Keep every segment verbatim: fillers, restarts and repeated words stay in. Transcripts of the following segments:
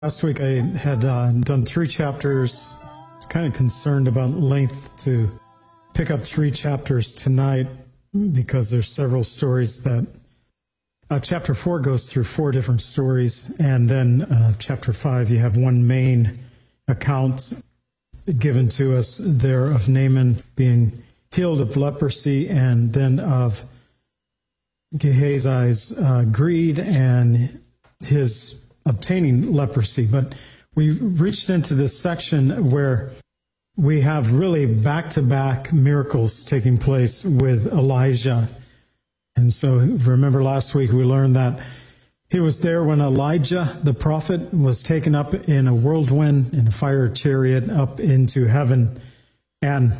Last week I had uh, done three chapters. I was kind of concerned about length to pick up three chapters tonight because there's several stories that uh, chapter four goes through four different stories, and then uh, chapter five you have one main account given to us there of Naaman being healed of leprosy, and then of Gehazi's uh, greed and his obtaining leprosy. But we reached into this section where we have really back-to-back miracles taking place with Elijah. And so remember last week we learned that he was there when Elijah, the prophet, was taken up in a whirlwind, in a fire chariot, up into heaven. And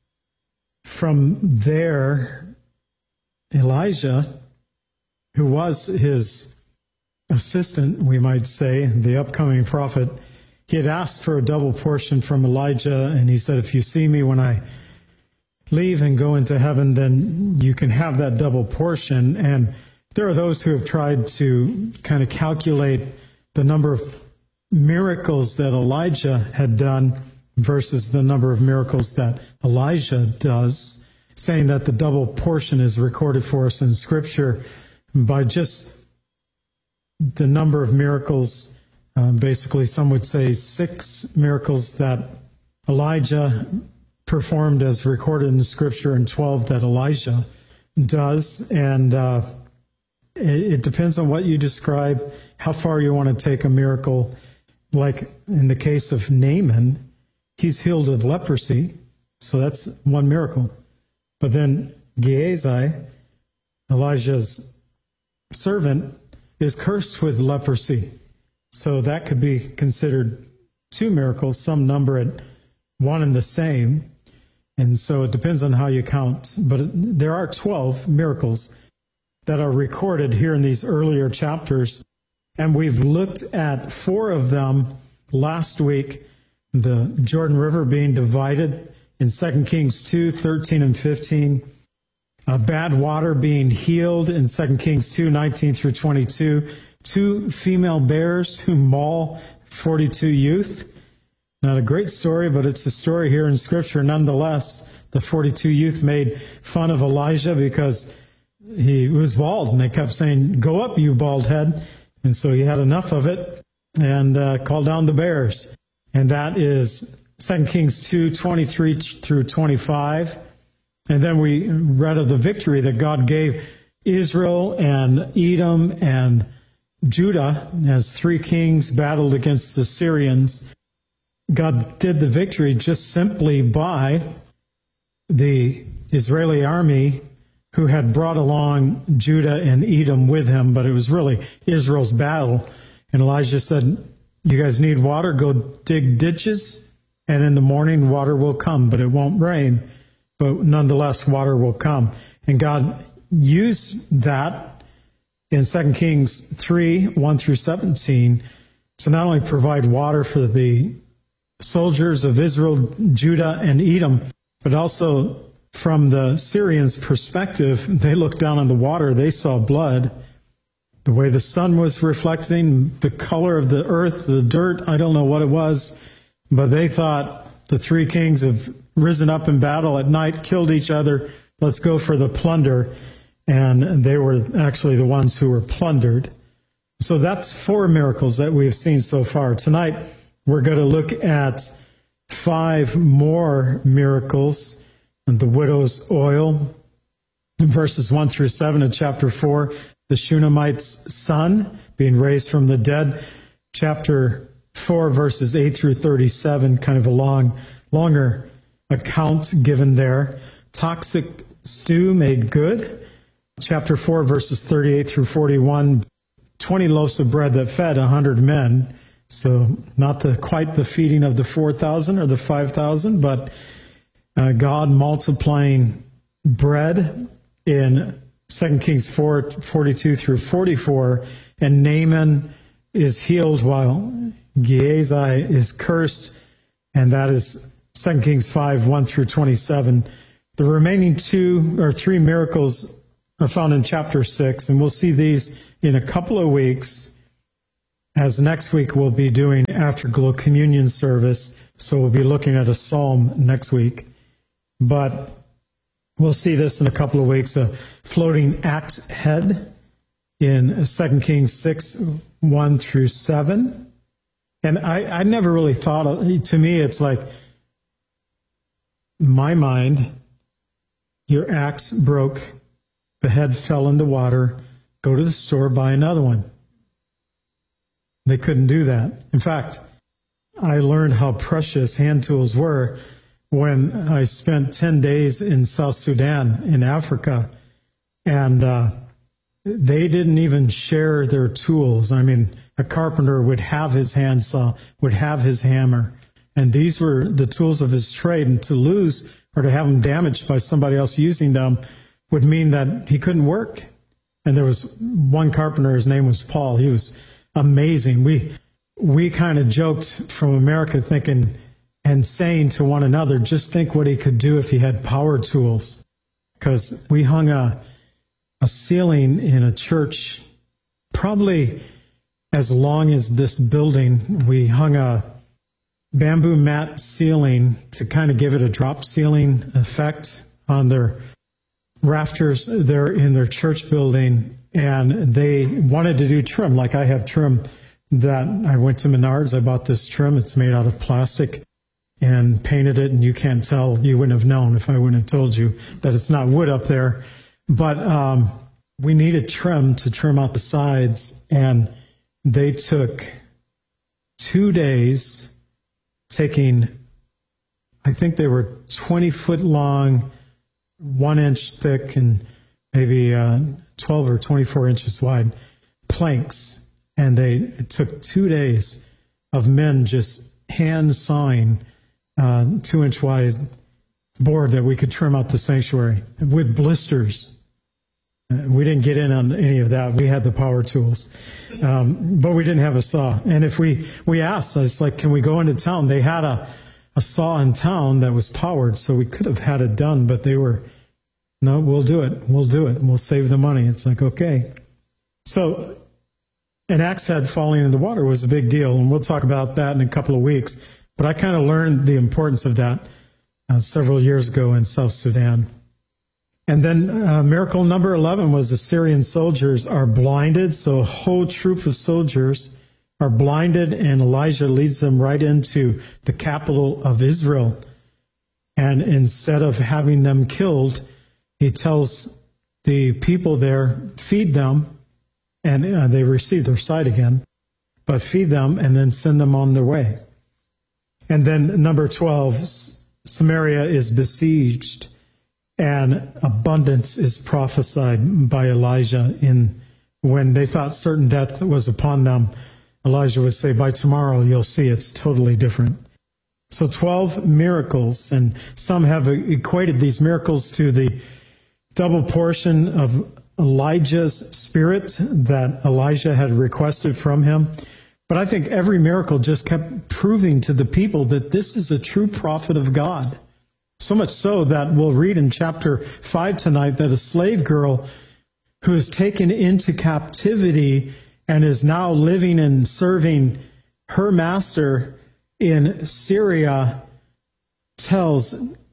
from there, Elijah, who was his assistant, we might say, the upcoming prophet, he had asked for a double portion from Elijah, and he said, if you see me when I leave and go into heaven, then you can have that double portion. And there are those who have tried to kind of calculate the number of miracles that Elijah had done versus the number of miracles that Elijah does, saying that the double portion is recorded for us in Scripture by just the number of miracles. Uh, basically, some would say six miracles that Elijah performed as recorded in the Scripture, and twelve that Elisha does. And uh, it, it depends on what you describe, how far you want to take a miracle. Like in the case of Naaman, he's healed of leprosy, so that's one miracle. But then Gehazi, Elijah's servant, is cursed with leprosy. So that could be considered two miracles. Some number it one and the same. And so it depends on how you count. But there are twelve miracles that are recorded here in these earlier chapters. And we've looked at four of them last week. The Jordan River being divided in Second Kings two, thirteen and fifteen. Uh, bad water being healed in Second Kings two, nineteen through twenty-two. Two female bears who maul forty-two youth. Not a great story, but it's a story here in Scripture. Nonetheless, the forty-two youth made fun of Elijah because he was bald, and they kept saying, "Go up, you bald head." And so he had enough of it and uh, called down the bears. And that is Second Kings two, twenty-three through twenty-five. And then we read of the victory that God gave Israel and Edom and Judah as three kings battled against the Syrians. God did the victory just simply by the Israeli army who had brought along Judah and Edom with him, but it was really Israel's battle. And Elijah said, you guys need water, go dig ditches, and in the morning water will come, but it won't rain. But nonetheless, water will come. And God used that in Second Kings three, one through seventeen, to not only provide water for the soldiers of Israel, Judah, and Edom, but also from the Syrians' perspective, they looked down on the water, they saw blood. The way the sun was reflecting, the color of the earth, the dirt, I don't know what it was, but they thought the three kings have risen up in battle at night, killed each other, let's go for the plunder. And they were actually the ones who were plundered. So that's four miracles that we've seen so far. Tonight, we're going to look at five more miracles. And the widow's oil, verses one through seven of chapter four, the Shunammite's son being raised from the dead, chapter four, verses eight through thirty-seven, kind of a long, longer account given there. Toxic stew made good, chapter four, verses thirty-eight through forty-one. twenty loaves of bread that fed a hundred men. So not the quite the feeding of the four thousand or the five thousand, but uh, God multiplying bread in Second Kings four, forty-two through forty-four. And Naaman is healed while Gehazi is cursed. And that is Second Kings five, one through twenty-seven. The remaining two or three miracles are found in chapter six, and we'll see these in a couple of weeks. as next week we'll be doing Afterglow Communion service, so we'll be looking at a psalm next week. But we'll see this in a couple of weeks, a floating axe head in Second Kings six, one through seven. And I, I never really thought, of, to me, it's like, my mind, your axe broke, the head fell in the water, go to the store, buy another one. They couldn't do that. In fact, I learned how precious hand tools were when I spent ten days in South Sudan, in Africa, and uh, they didn't even share their tools. I mean, a carpenter would have his handsaw, would have his hammer, and these were the tools of his trade, and to lose or to have them damaged by somebody else using them would mean that he couldn't work. And there was one carpenter, his name was Paul. He was amazing. We we kind of joked from America thinking and saying to one another, just think what he could do if he had power tools. Because we hung a, a ceiling in a church probably as long as this building. We hung a bamboo mat ceiling to kind of give it a drop ceiling effect on their rafters there in their church building. And they wanted to do trim, like I have trim that I went to Menards. I bought this trim. It's made out of plastic and painted it, and you can't tell. You wouldn't have known if I wouldn't have told you that it's not wood up there. But um, we needed trim to trim out the sides, and they took two days taking, I think they were twenty foot long, one inch thick, and maybe uh, twelve or twenty-four inches wide planks. And they it took two days of men just hand sawing uh, two inch wide board that we could trim out the sanctuary with blisters. Uh, we didn't get in on any of that. We had the power tools, um, but we didn't have a saw. And if we, we asked, it's like, can we go into town? They had a, a saw in town that was powered, so we could have had it done, but they were, no, we'll do it. We'll do it. We'll save the money. It's like, okay. So an axe head falling in the water was a big deal, and we'll talk about that in a couple of weeks. But I kind of learned the importance of that uh, several years ago in South Sudan. And then uh, miracle number eleven was the Syrian soldiers are blinded. So a whole troop of soldiers are blinded, and Elijah leads them right into the capital of Israel. And instead of having them killed, he tells the people there, feed them, and uh, they receive their sight again, but feed them and then send them on their way. And then number twelve, Samaria is besieged, and abundance is prophesied by Elijah. In when they thought certain death was upon them, Elijah would say, by tomorrow you'll see it's totally different. So twelve miracles, and some have equated these miracles to the double portion of Elijah's spirit that Elijah had requested from him. But I think every miracle just kept proving to the people that this is a true prophet of God. So much so that we'll read in chapter five tonight that a slave girl who is taken into captivity and is now living and serving her master in Syria tells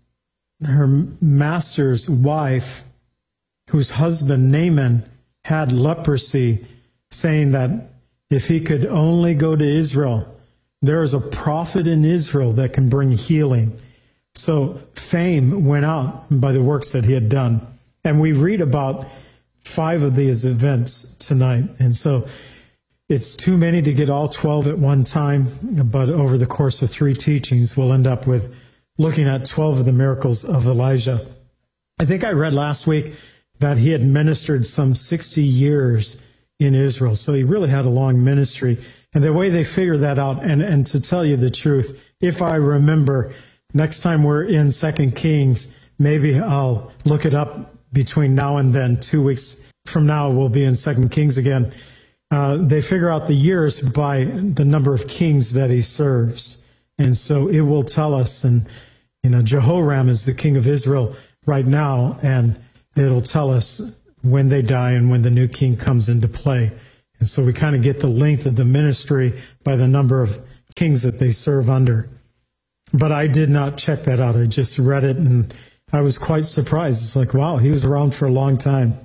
her master's wife, whose husband Naaman had leprosy, saying that if he could only go to Israel, there is a prophet in Israel that can bring healing. So fame went out by the works that he had done. And we read about five of these events tonight. And so it's too many to get all twelve at one time, but over the course of three teachings, we'll end up with looking at twelve of the miracles of Elijah. I think I read last week that he had ministered some sixty years in Israel. So he really had a long ministry. And the way they figure that out, and, and to tell you the truth, if I remember, next time we're in Second Kings, maybe I'll look it up between now and then. Two weeks from now, we'll be in Second Kings again. Uh, they figure out the years by the number of kings that he serves. And so it will tell us, and, you know, Jehoram is the king of Israel right now, and it'll tell us when they die and when the new king comes into play. And so we kind of get the length of the ministry by the number of kings that they serve under. But I did not check that out. I just read it, and I was quite surprised. It's like, wow, he was around for a long time.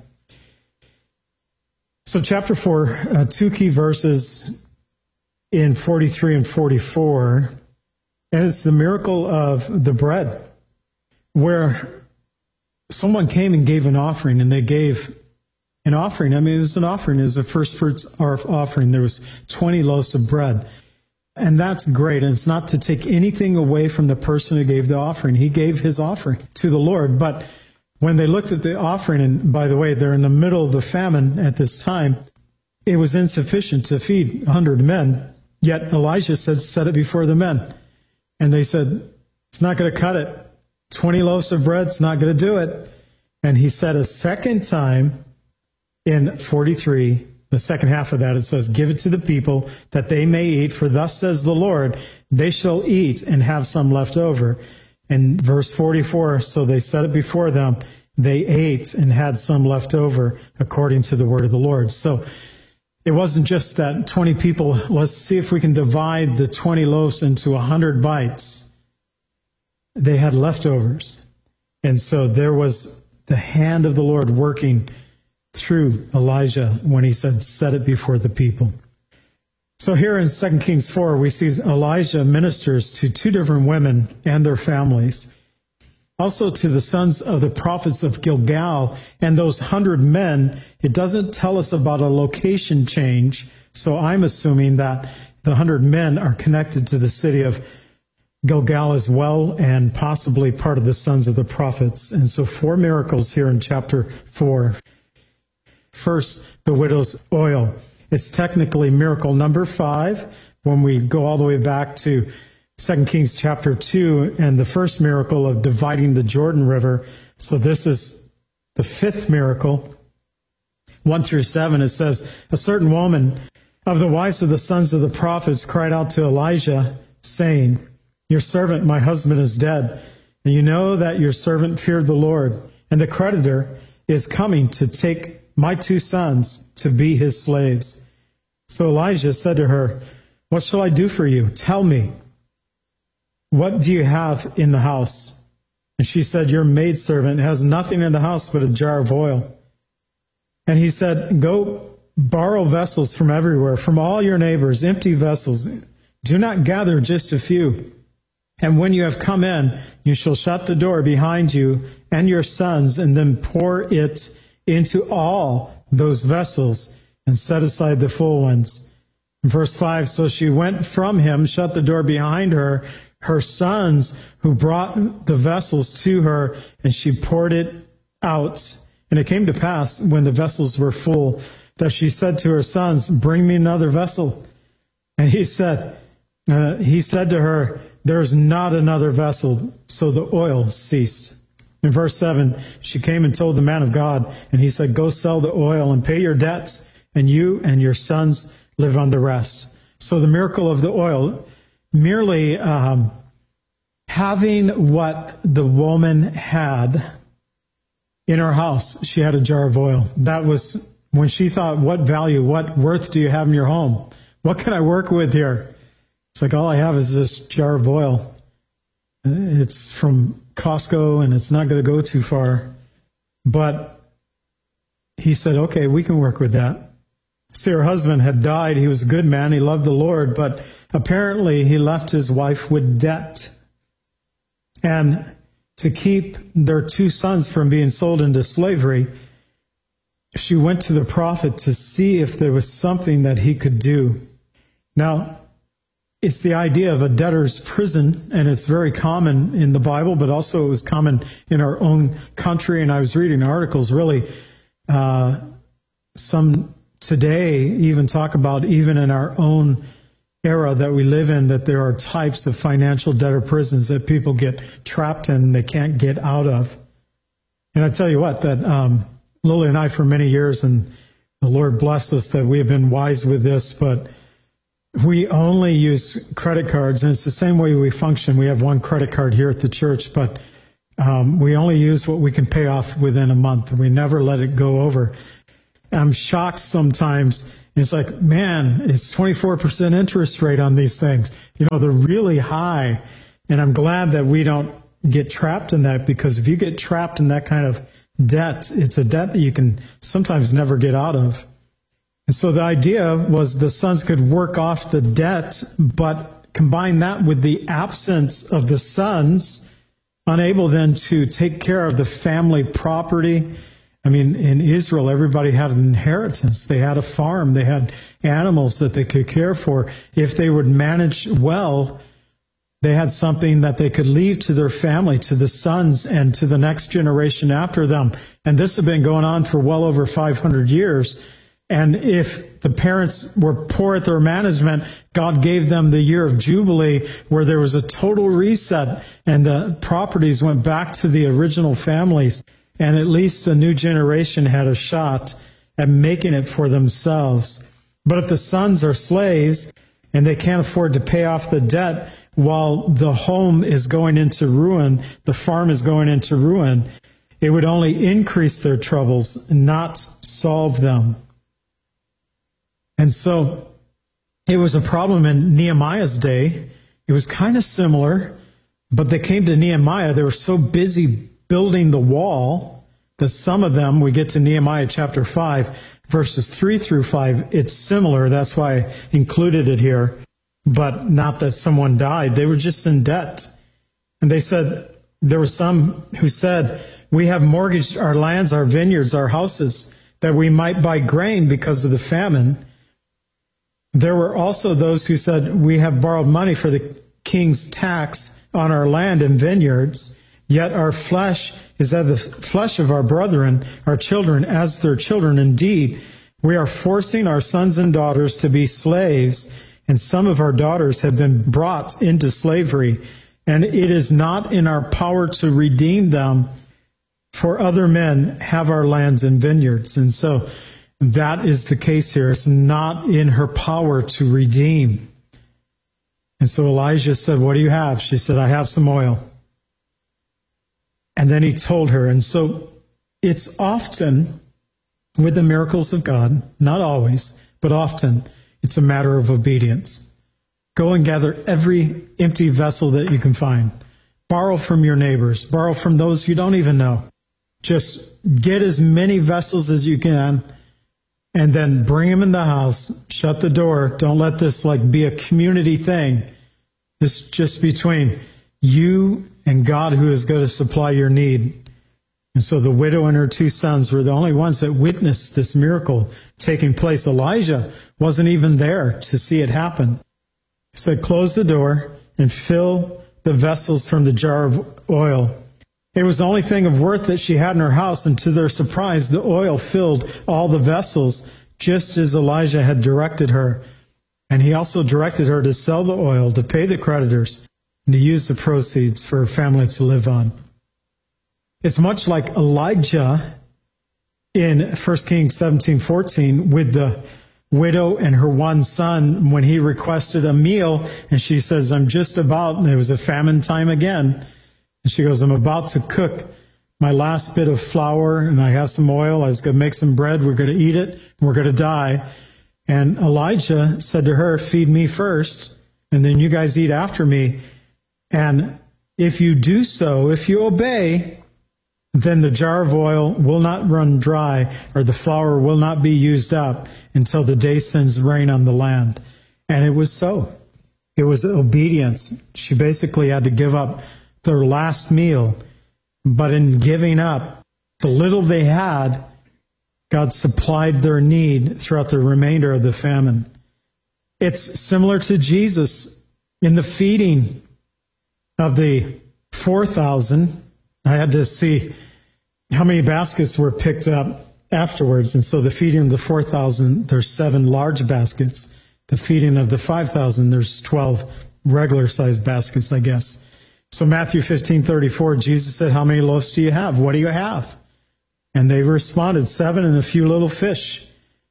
So chapter four, uh, two key verses in forty-three and forty-four, and it's the miracle of the bread, where someone came and gave an offering, and they gave an offering. I mean, it was an offering. It was a first fruits offering. There was twenty loaves of bread. And that's great. And it's not to take anything away from the person who gave the offering. He gave his offering to the Lord. But when they looked at the offering, and by the way, they're in the middle of the famine at this time, it was insufficient to feed a hundred men. Yet Elijah said, set it before the men. And they said, it's not going to cut it. twenty loaves of bread, it's not going to do it. And he said a second time in forty-three, the second half of that, it says, give it to the people that they may eat, for thus says the Lord, they shall eat and have some left over. And verse forty-four, so they set it before them, they ate and had some left over, according to the word of the Lord. So it wasn't just that twenty people, let's see if we can divide the twenty loaves into one hundred bites. They had leftovers. And so there was the hand of the Lord working through Elijah when he said, set it before the people. So here in Second Kings four, we see Elijah ministers to two different women and their families. Also to the sons of the prophets of Gilgal and those hundred men. It doesn't tell us about a location change, so I'm assuming that the hundred men are connected to the city of Gilgal as well, and possibly part of the sons of the prophets. And so four miracles here in chapter four. First, the widow's oil. It's technically miracle number five when we go all the way back to Second Kings chapter two and the first miracle of dividing the Jordan River. So this is the fifth miracle. One through seven, it says, a certain woman of the wives of the sons of the prophets cried out to Elijah, saying, your servant, my husband, is dead, and you know that your servant feared the Lord, and the creditor is coming to take my two sons to be his slaves. So Elijah said to her, what shall I do for you? Tell me, what do you have in the house? And she said, your maidservant has nothing in the house but a jar of oil. And he said, go borrow vessels from everywhere, from all your neighbors, empty vessels. Do not gather just a few. And when you have come in, you shall shut the door behind you and your sons, and then pour it into all those vessels and set aside the full ones. In verse five, so she went from him, shut the door behind her, her sons who brought the vessels to her, and she poured it out. And it came to pass, when the vessels were full, that she said to her sons, bring me another vessel. And he said, uh, he said to her, there's not another vessel. So the oil ceased. In verse seven, she came and told the man of God, and he said, go sell the oil and pay your debts, and you and your sons live on the rest. So the miracle of the oil, merely um, having what the woman had in her house, she had a jar of oil. That was when she thought, what value, what worth do you have in your home? What can I work with here? It's like, all I have is this jar of oil. It's from Costco, and it's not going to go too far. But he said, okay, we can work with that. See, her husband had died. He was a good man. He loved the Lord, but apparently he left his wife with debt. And to keep their two sons from being sold into slavery, she went to the prophet to see if there was something that he could do. Now, it's the idea of a debtor's prison, and it's very common in the Bible, but also it was common in our own country. And I was reading articles, really, uh, some today even talk about, even in our own era that we live in, that there are types of financial debtor prisons that people get trapped in and they can't get out of. And I tell you what, that um, Lily and I for many years, and the Lord bless us that we have been wise with this, but we only use credit cards, and it's the same way we function. We have one credit card here at the church, but um, we only use what we can pay off within a month. We never let it go over. I'm shocked sometimes It's like, man, it's twenty-four percent interest rate on these things. You know, they're really high. And I'm glad that we don't get trapped in that, because if you get trapped in that kind of debt, it's a debt that you can sometimes never get out of. And so the idea was the sons could work off the debt, but combine that with the absence of the sons, unable then to take care of the family property. I mean, in Israel, everybody had an inheritance. They had a farm. They had animals that they could care for. If they would manage well, they had something that they could leave to their family, to the sons, and to the next generation after them. And this had been going on for well over five hundred years. And if the parents were poor at their management, God gave them the year of Jubilee, where there was a total reset, and the properties went back to the original families. And at least a new generation had a shot at making it for themselves. But if the sons are slaves and they can't afford to pay off the debt while the home is going into ruin, the farm is going into ruin, it would only increase their troubles, not solve them. And so it was a problem in Nehemiah's day. It was kind of similar, but they came to Nehemiah. They were so busy building the wall that some of them, we get to Nehemiah chapter five, verses three through five, it's similar. That's why I included it here. But not that someone died. They were just in debt. And they said, there were some who said, we have mortgaged our lands, our vineyards, our houses, that we might buy grain because of the famine. There were also those who said, we have borrowed money for the king's tax on our land and vineyards, yet our flesh is as the flesh of our brethren, our children as their children. Indeed, we are forcing our sons and daughters to be slaves, and some of our daughters have been brought into slavery, and it is not in our power to redeem them, for other men have our lands and vineyards. And so that is the case here. It's not in her power to redeem. And so Elijah said, what do you have? She said, I have some oil. And then he told her. And so it's often with the miracles of God, not always, but often, it's a matter of obedience. Go and gather every empty vessel that you can find. Borrow from your neighbors. Borrow from those you don't even know. Just get as many vessels as you can, and then bring them in the house. Shut the door. Don't let this like be a community thing. It's just between you and God, who is going to supply your need. And so the widow and her two sons were the only ones that witnessed this miracle taking place. Elijah wasn't even there to see it happen. He said, close the door and fill the vessels from the jar of oil. It was the only thing of worth that she had in her house, and to their surprise, the oil filled all the vessels, just as Elijah had directed her. And he also directed her to sell the oil, to pay the creditors, and to use the proceeds for her family to live on. It's much like Elijah in First Kings seventeen fourteen with the widow and her one son when he requested a meal, and she says, I'm just about, and it was a famine time again. And she goes, I'm about to cook my last bit of flour, and I have some oil. I was going to make some bread. We're going to eat it, and we're going to die. And Elijah said to her, feed me first, and then you guys eat after me. And if you do so, if you obey, then the jar of oil will not run dry, or the flour will not be used up until the day sends rain on the land. And it was so. It was obedience. She basically had to give up their last meal, but in giving up the little they had, God supplied their need throughout the remainder of the famine. It's similar to Jesus in the feeding of the four thousand. I had to see how many baskets were picked up afterwards. And so the feeding of the four thousand, there's seven large baskets. The feeding of the five thousand, there's twelve regular-sized baskets, I guess. So Matthew fifteen thirty-four, Jesus said, how many loaves do you have? What do you have? And they responded, seven and a few little fish.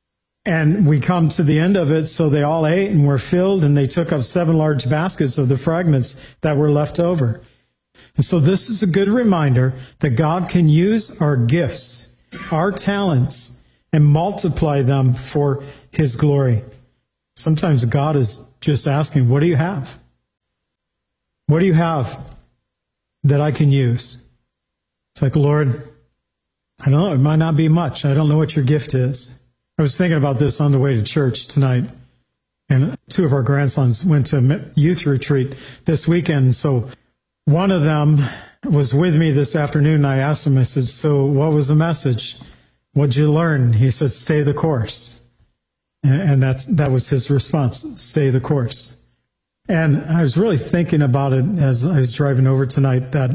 And we come to the end of it, so they all ate and were filled, and they took up seven large baskets of the fragments that were left over. And so this is a good reminder that God can use our gifts, our talents, and multiply them for his glory. Sometimes God is just asking, what do you have? What do you have that I can use? It's like, Lord, I don't know, it might not be much. I don't know what your gift is. I was thinking about this on the way to church tonight, and two of our grandsons went to a youth retreat this weekend. So one of them was with me this afternoon, and I asked him, I said, so what was the message? What'd you learn? He said, stay the course. And that's that was his response, stay the course. And I was really thinking about it as I was driving over tonight, that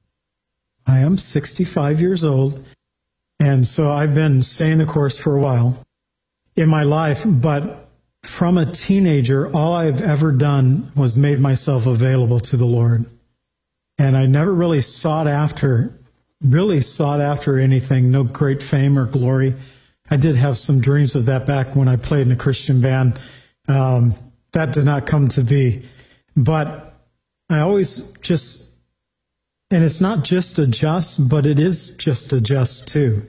I am sixty-five years old, and so I've been staying the course for a while in my life, but from a teenager, all I've ever done was made myself available to the Lord. And I never really sought after, really sought after anything, no great fame or glory. I did have some dreams of that back when I played in a Christian band. Um, that did not come to be. But I always just, and it's not just a just, but it is just a just too.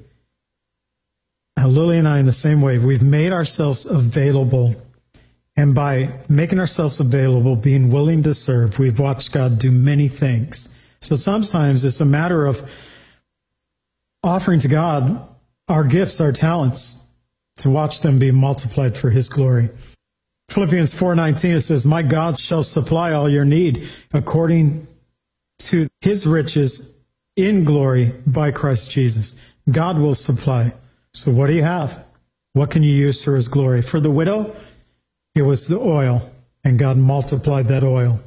Now, Lily and I, in the same way, we've made ourselves available. And by making ourselves available, being willing to serve, we've watched God do many things. So sometimes it's a matter of offering to God our gifts, our talents, to watch them be multiplied for his glory. Philippians four nineteen, it says, my God shall supply all your need according to his riches in glory by Christ Jesus. God will supply. So what do you have? What can you use for his glory? For the widow, it was the oil, and God multiplied that oil.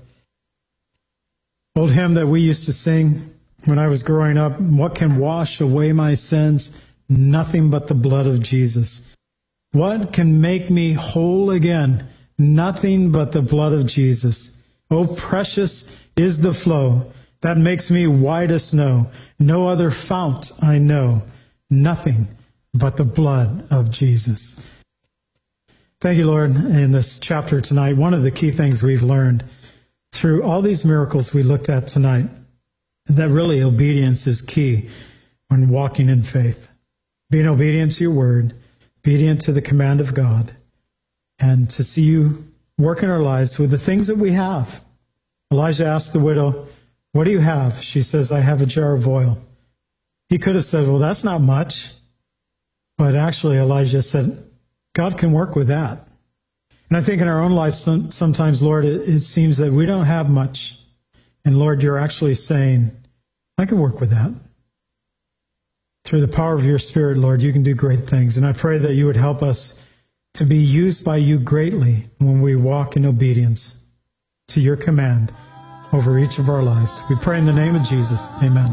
Old hymn that we used to sing when I was growing up, what can wash away my sins? Nothing but the blood of Jesus. What can make me whole again? Nothing but the blood of Jesus. Oh, precious is the flow that makes me white as snow. No other fount I know. Nothing but the blood of Jesus. Thank you, Lord. In this chapter tonight, one of the key things we've learned through all these miracles we looked at tonight, that really obedience is key when walking in faith. Being obedient to your word, obedient to the command of God, and to see you work in our lives with the things that we have. Elijah asked the widow, what do you have? She says, I have a jar of oil. He could have said, well, that's not much. But actually, Elijah said, God can work with that. And I think in our own life, some, sometimes, Lord, it, it seems that we don't have much. And Lord, you're actually saying, I can work with that. Through the power of your Spirit, Lord, you can do great things. And I pray that you would help us to be used by you greatly when we walk in obedience to your command over each of our lives. We pray in the name of Jesus. Amen.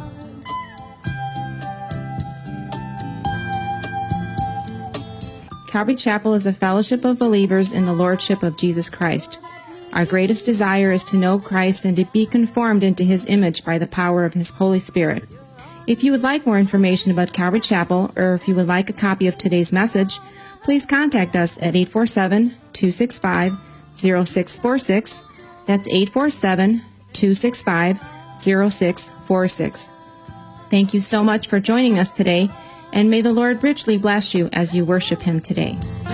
Calvary Chapel is a fellowship of believers in the Lordship of Jesus Christ. Our greatest desire is to know Christ and to be conformed into his image by the power of his Holy Spirit. If you would like more information about Calvary Chapel, or if you would like a copy of today's message, please contact us at eight four seven, two six five, zero six four six. That's eight four seven, two six five, zero six four six. Thank you so much for joining us today, and may the Lord richly bless you as you worship him today.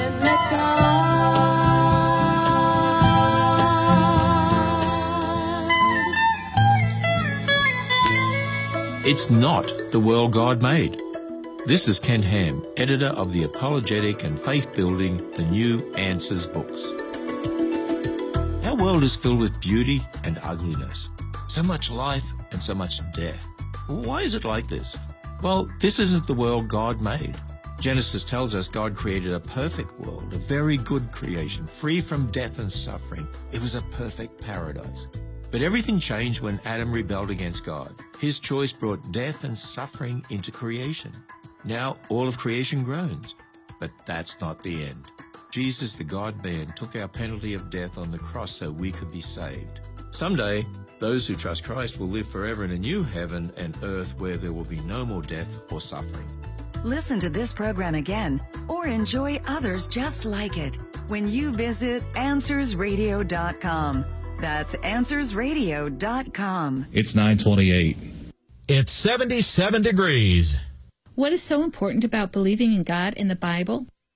It's not the world God made. This is Ken Ham, editor of the apologetic and faith-building The New Answers books. Our world is filled with beauty and ugliness. So much life and so much death. Why is it like this? Well, this isn't the world God made. Genesis tells us God created a perfect world, a very good creation, free from death and suffering. It was a perfect paradise. But everything changed when Adam rebelled against God. His choice brought death and suffering into creation. Now all of creation groans. But that's not the end. Jesus, the God-man, took our penalty of death on the cross so we could be saved. Someday, those who trust Christ will live forever in a new heaven and earth where there will be no more death or suffering. Listen to this program again or enjoy others just like it when you visit answers radio dot com. That's answers radio dot com. It's nine twenty-eight. It's seventy-seven degrees. What is so important about believing in God in the Bible?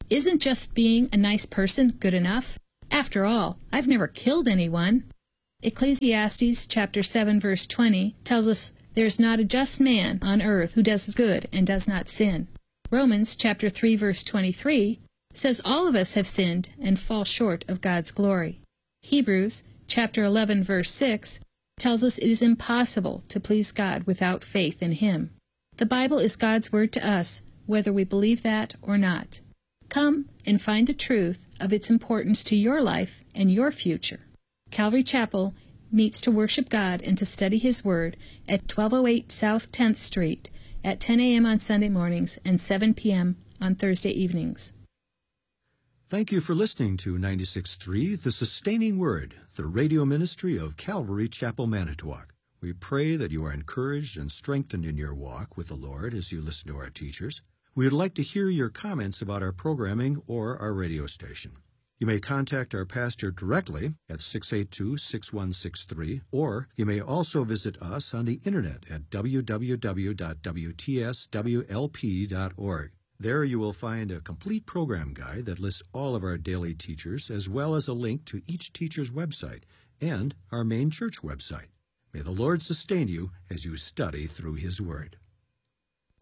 isn't just being a nice person good enough? After all, I've never killed anyone. Ecclesiastes chapter seven verse twenty tells us there is not a just man on earth who does good and does not sin. Romans chapter three verse twenty-three says all of us have sinned and fall short of God's glory. Hebrews chapter eleven verse six tells us it is impossible to please God without faith in Him. The Bible is God's word to us, whether we believe that or not. Come and find the truth of its importance to your life and your future. Calvary Chapel meets to worship God and to study His Word at twelve oh eight South tenth Street at ten a.m. on Sunday mornings and seven p.m. on Thursday evenings. Thank you for listening to ninety-six point three The Sustaining Word, the radio ministry of Calvary Chapel, Manitowoc. We pray that you are encouraged and strengthened in your walk with the Lord as you listen to our teachers. We would like to hear your comments about our programming or our radio station. You may contact our pastor directly at six eight two, six one six three, or you may also visit us on the internet at w w w dot w t s w l p dot org. There you will find a complete program guide that lists all of our daily teachers, as well as a link to each teacher's website and our main church website. May the Lord sustain you as you study through His Word.